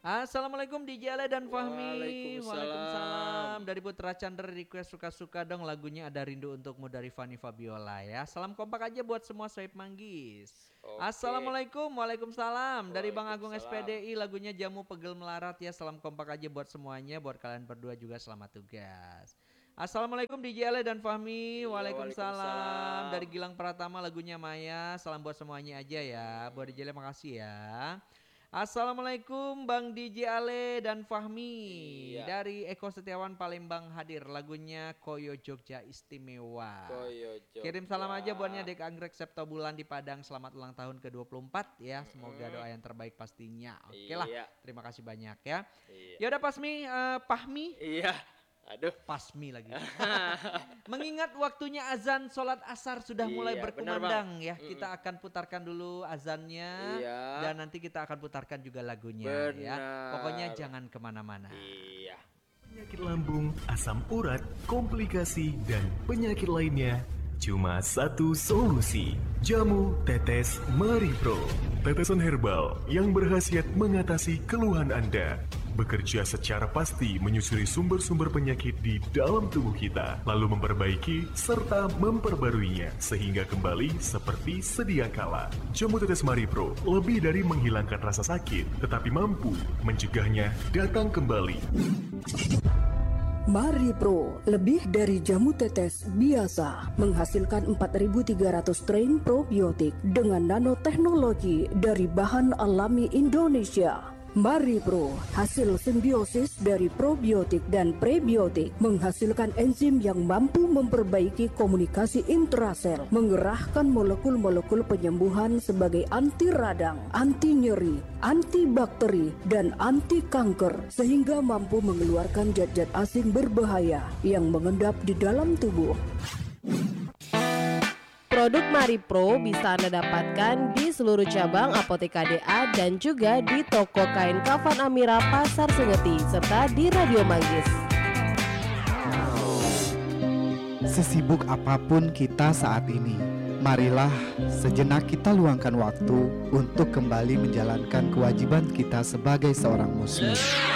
Assalamualaikum DJ Ale dan Fahmi. Waalaikumsalam. Dari Putra Chandra request suka-suka dong lagunya Ada Rindu Untukmu dari Fanny Fabiola ya. Salam kompak aja buat semua Soib Manggis. Oke. Waalaikumsalam. Dari Bang Agung Waalaikumsalam. SPDI lagunya Jamu Pegel Melarat ya. Salam kompak aja buat semuanya. Buat kalian berdua juga selamat tugas. Assalamualaikum DJ Ale dan Fahmi. Iya, Waalaikumsalam. waalaikumsalam. Dari Gilang Pratama lagunya Maya. Salam buat semuanya aja ya. Buat DJ Ale makasih ya. Assalamualaikum Bang DJ Ale dan Fahmi. Iya. Dari Eko Setiawan Palembang hadir lagunya Koyo Jogja Istimewa. Koyo Jogja. Kirim salam aja buatnya Dek Anggrek Septo Bulan di Padang. Selamat ulang tahun ke-24 ya. Semoga doa yang terbaik pastinya. Oke lah. Iya. Terima kasih banyak ya. Iya. Yaudah Pahmi. Iya. Aduh. Pasmi lagi. Mengingat waktunya azan sholat asar sudah mulai Iya, berkumandang benar, ya. Kita akan putarkan dulu azannya. Iya. Dan nanti kita akan putarkan juga lagunya ya. Benar. Pokoknya jangan kemana-mana. Iya. Penyakit lambung, asam urat, komplikasi, dan penyakit lainnya. Cuma satu solusi. Jamu Tetes Maripro. Tetesan herbal yang berkhasiat mengatasi keluhan Anda. Bekerja secara pasti menyusuri sumber-sumber penyakit di dalam tubuh kita, lalu memperbaiki serta memperbaruinya sehingga kembali seperti sedia kala. Jamu Tetes Maripro lebih dari menghilangkan rasa sakit, tetapi mampu mencegahnya datang kembali. Maripro, lebih dari jamu tetes biasa, menghasilkan 4.300 strain probiotik dengan nanoteknologi dari bahan alami Indonesia. Maripro, hasil simbiosis dari probiotik dan prebiotik, menghasilkan enzim yang mampu memperbaiki komunikasi intrasel, mengerahkan molekul-molekul penyembuhan sebagai anti radang, anti nyeri, anti bakteri, dan anti kanker, sehingga mampu mengeluarkan zat-zat asing berbahaya yang mengendap di dalam tubuh. Produk Maripro bisa Anda dapatkan di seluruh cabang Apotek KDA dan juga di toko kain Kafan Amira Pasar Sengeti serta di Radio Manggis. Sesibuk apapun kita saat ini, marilah sejenak kita luangkan waktu untuk kembali menjalankan kewajiban kita sebagai seorang muslim.